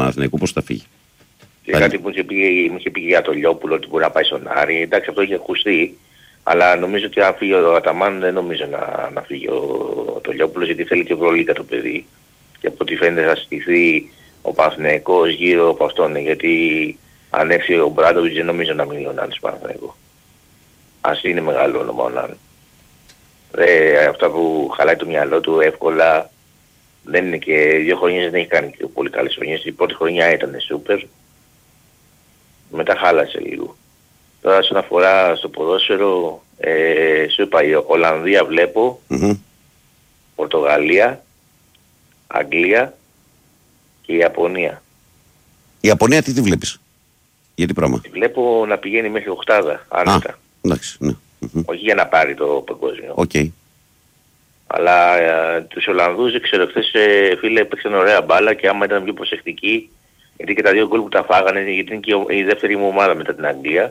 Παναθηναϊκού, πώς θα φύγει. Και κάτι που μου είχε πει για το Λιόπουλο ότι μπορεί να πάει στον Άρη. Εντάξει, αυτό είχε ακουστεί. Αλλά νομίζω ότι αν φύγει ο Αταμάν δεν νομίζω να φύγει το Λιόπουλος, γιατί θέλει και Ευρωλίγκα το παιδί. Και από ό,τι φαίνεται θα στηθεί ο Παναθηναϊκός γύρω από αυτόν. Γιατί αν έρθει ο Μπράντοβιτς δεν νομίζω να μείνει ο Νάνης στο Παναθηναϊκό. Ας είναι μεγάλο όνομα ο Νάνης. Αυτά που χαλάει το μυαλό του εύκολα δεν είναι, και 2 χρονιές δεν έχει κάνει και πολύ καλές χρονιές. Η πρώτη χρονιά ήταν σούπερ. Μετά χάλασε λίγο. Τώρα όσον αφορά στο ποδόσφαιρο, σου είπα η Ολλανδία βλέπω, Πορτογαλία, Αγγλία και η Ιαπωνία. Η Ιαπωνία τι τη βλέπεις? Γιατί πράγμα? Τη βλέπω να πηγαίνει μέχρι οκτάδα, άνετα. Εντάξει, ναι. Όχι για να πάρει το παγκόσμιο. Okay. Αλλά τους Ολλανδούς, δεν ξέρω, χθες φίλε έπαιξαν ωραία μπάλα και άμα ήταν πιο προσεκτικοί, γιατί και τα 2 γκολ που τα φάγανε, γιατί είναι και η δεύτερη μου ομάδα μετά την Αγγλία,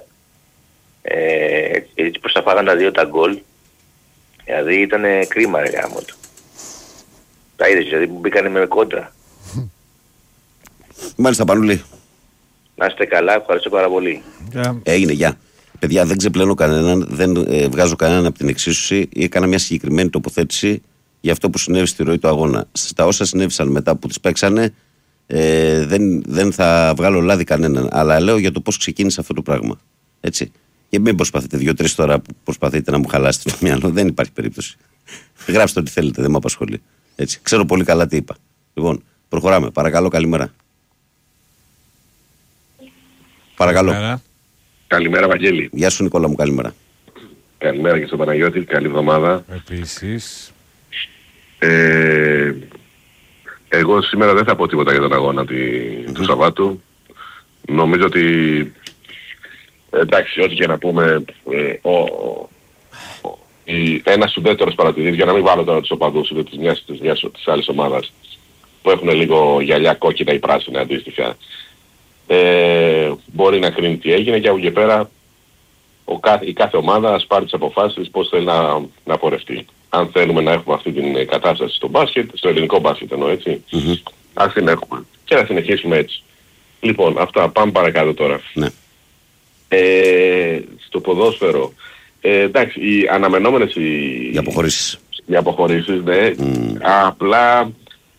έτσι πως τα φάγανε τα 2 τα γκολ, δηλαδή ήταν κρίμα ρε γάμο του. Τα είδες δηλαδή που μπήκανε με κόντρα. Μάλιστα Πανούλη. Να είστε καλά, ευχαριστώ πάρα πολύ. Έγινε, γεια. Παιδιά, δεν ξεπλένω κανέναν, δεν βγάζω κανέναν από την εξίσωση. Έκανα μια συγκεκριμένη τοποθέτηση για αυτό που συνέβη στη ροή του αγώνα. Στα όσα συνέβησαν μετά που τις παίξανε, δεν θα βγάλω λάδι κανέναν. Αλλά λέω για το πώς ξεκίνησε αυτό το πράγμα. Έτσι. Και μην προσπαθείτε 2-3 τώρα που προσπαθείτε να μου χαλάσετε το μυαλό. Δεν υπάρχει περίπτωση. Γράψτε ό,τι θέλετε, δεν με απασχολεί. Έτσι. Ξέρω πολύ καλά τι είπα. Λοιπόν, προχωράμε. Παρακαλώ, καλημέρα. Παρακαλώ. Καλημέρα Βαγγέλη. Γεια σου Νικόλα μου, καλημέρα. Καλημέρα και στον Παναγιώτη, καλή εβδομάδα. Επίσης. Εγώ σήμερα δεν θα πω τίποτα για τον αγώνα του Σαββάτου. Νομίζω ότι εντάξει, ό,τι και να πούμε, ένας ουδέτερος παρατηρητής, για να μην βάλω τώρα τους οπαδούς ούτε της άλλης ομάδας που έχουν λίγο γυαλιά κόκκινα ή πράσινα αντίστοιχα, μπορεί να κρίνει τι έγινε και από εκεί πέρα η κάθε ομάδα ας πάρει τις αποφάσεις πώς θέλει να πορευτεί. Αν θέλουμε να έχουμε αυτή την κατάσταση στο μπάσκετ, στο ελληνικό μπάσκετ εννοώ, έτσι, ας την έχουμε και να συνεχίσουμε έτσι. Λοιπόν, αυτά, πάμε παρακάτω τώρα. Ναι. Στο ποδόσφαιρο, εντάξει, οι αναμενόμενες οι αποχωρήσεις. Οι αποχωρήσεις, ναι, απλά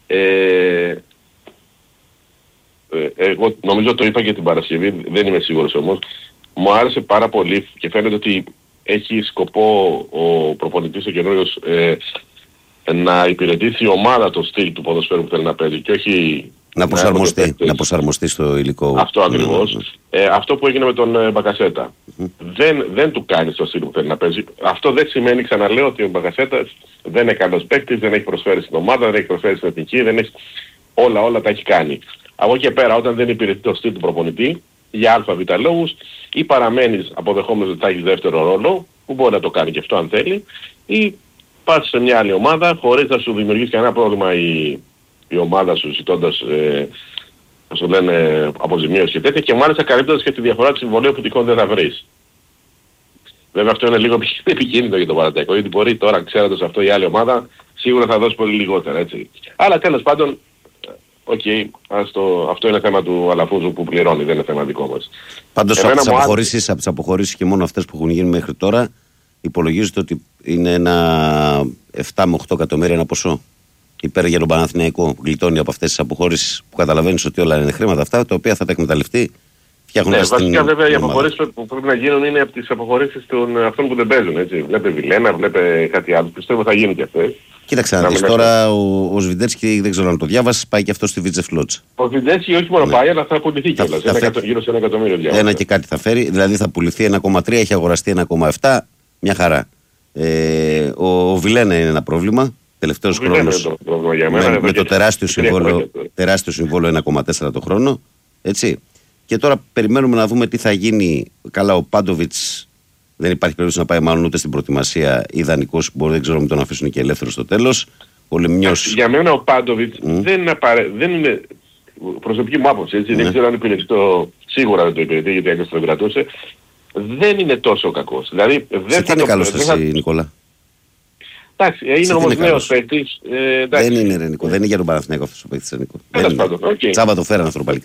εγώ νομίζω το είπα και την Παρασκευή, δεν είμαι σίγουρος όμως, μου άρεσε πάρα πολύ και φαίνεται ότι έχει σκοπό ο προπονητής ο καινούργιος να υπηρετήσει η ομάδα το στυλ του ποδοσφαίρου που θέλει να παίζει και όχι να προσαρμοστεί στο υλικό. Αυτό ακριβώς. Αυτό που έγινε με τον Μπακασέτα. Δεν του κάνει στο στυλ που θέλει να παίζει. Αυτό δεν σημαίνει, ξαναλέω, ότι ο Μπακασέτας δεν είναι καλός παίκτης, δεν έχει προσφέρει στην ομάδα, δεν έχει προσφέρει στην εθνική, δεν έχει... όλα τα έχει κάνει. Από εκεί και πέρα, όταν δεν υπηρετεί το στυλ του προπονητή, για ΑΒ λόγους, ή παραμένεις αποδεχόμενος ότι θα έχεις δεύτερο ρόλο, που μπορεί να το κάνει και αυτό αν θέλει, ή πας σε μια άλλη ομάδα χωρίς να σου δημιουργήσει κανένα πρόβλημα η ομάδα σου ζητώντας πώς το λένε, αποζημίωση και τέτοια, και μάλιστα καλύπτοντας και τη διαφορά του συμβολίου που τυχόν δεν θα βρεις. Βέβαια αυτό είναι λίγο επικίνδυνο για τον Παναθηναϊκό, γιατί μπορεί τώρα, ξέροντας αυτό, η άλλη ομάδα σίγουρα θα δώσει πολύ λιγότερα, έτσι. Αλλά τέλος πάντων, αυτό είναι θέμα του Αλαφούζου που πληρώνει, δεν είναι θέμα δικό μας. Πάντως από τις αποχωρήσεις και μόνο αυτές που έχουν γίνει μέχρι τώρα, υπολογίζεται ότι είναι ένα 7 με 8 εκατομμύρια ένα ποσό υπέρ για τον Παναθηναϊκό, που γλιτώνει από αυτές τις αποχωρήσεις, που καταλαβαίνεις ότι όλα είναι χρήματα αυτά, τα οποία θα τα εκμεταλλευτεί. Ναι, βασικά βέβαια οι αποχωρήσεις που πρέπει να γίνουν είναι από τις αποχωρήσεις αυτών που δεν παίζουν, έτσι. Βλέπε Βιλένα, βλέπε κάτι άλλο, πιστεύω θα γίνουν και αυτές. Κοίταξε να δεις τώρα, ο Σβιντέρσκι δεν ξέρω αν το διάβασες, πάει και αυτό στη Βίτζε Φλότς. Ο Σβιντέρσκι όχι μόνο πάει, αλλά θα πουληθεί κιόλας. Γύρω σε 1 εκατομμύριο διάβασες. Ένα και κάτι θα φέρει, δηλαδή θα πουληθεί 1,3, έχει αγοραστεί 1,7, μια χαρά. Ο Βιλένα είναι ένα πρόβλημα, τελευταίος χρόνος, με το τεράστιο συμβόλαιο 1,4 το χρόνο, έτσι. Και τώρα περιμένουμε να δούμε τι θα γίνει. Καλά, ο Πάντοβιτς δεν υπάρχει περίπτωση να πάει μάλλον ούτε στην προετοιμασία. Ιδανικός, μπορεί, δεν ξέρω, μην τον αφήσουν και ελεύθερο στο τέλος. Ο Λεμιός... Για μένα ο Πάντοβιτς δεν είναι προσωπική μου άποψη, έτσι. Δεν ξέρω αν υπηρετεί σίγουρα δεν το υπηρετεί, γιατί έκανα το κρατούσε. Δεν είναι τόσο κακός. Δηλαδή, σε τι είναι καλός εσύ, Νικόλα? Εντάξει, είναι όμως νέος παίκτης. Δεν είναι, Νίκο, δεν είναι για τον Παναθηναϊκό αυτός ο παίκτης, Νίκο. Τσάμπα το φέραν ανθρωπαλικά.